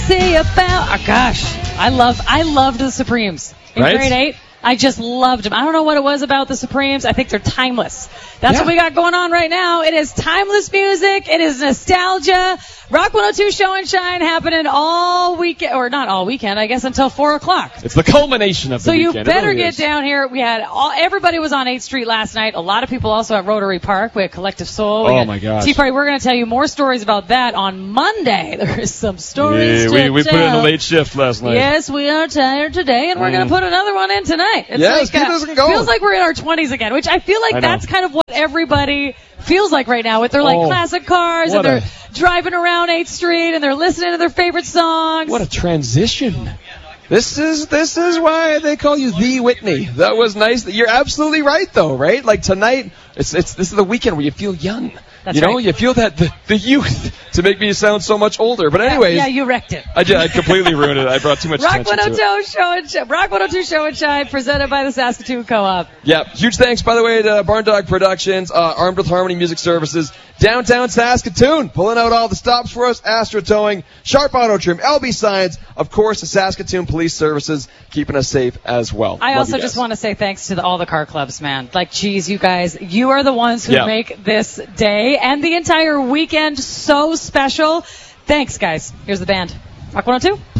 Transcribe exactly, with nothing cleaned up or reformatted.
say about... Oh, gosh, I love, I loved the Supremes in Right? grade eight. I just loved them. I don't know what it was about the Supremes. I think they're timeless. That's Yeah. what we got going on right now. It is timeless music. It is nostalgia. Rock one oh two Show and Shine happening all weekend, or not all weekend, I guess until four o'clock. It's the culmination of the So you weekend. It better really get is. down here. We had all, everybody was on eighth Street last night. A lot of people also at Rotary Park. We had Collective Soul. We Oh, had my gosh. Tea Party. We're going to tell you more stories about that on Monday. There is some stories Yeah, to we, we tell. put in a late shift last night. Yes, we are tired today, and we're Mm. going to put another one in tonight. It's Yeah, like, let's keep uh, this one going. feels like we're in our twenties again, which I feel like I know. that's kind of what everybody feels like right now with their like Oh, classic cars, and what they're a- driving around eighth Street, and they're listening to their favorite songs. What a transition. This is this is why they call you the Whitney. That was nice. You're absolutely right, though, right? Like tonight, it's it's this is the weekend where you feel young. That's you know, right. you feel that the, the youth to make me sound so much older. But anyways, Yeah, you wrecked it. I, did, I completely ruined it. I brought too much Rock attention to it. one oh two Show and Shine, Rock one oh two Show and Shine, presented by the Saskatoon Co-op. Yeah, huge thanks, by the way, to Barn Dog Productions, uh, Armed with Harmony Music Services, downtown Saskatoon, pulling out all the stops for us, Astra Towing, Sharp Auto Trim, L B Signs, of course, the Saskatoon Police Services, keeping us safe as well. I Love also you just guys. want to say thanks to the, all the car clubs, man. Like, geez, you guys, you are the ones who Yeah. make this day and the entire weekend so special. Thanks, guys. Here's the band. Rock one oh two.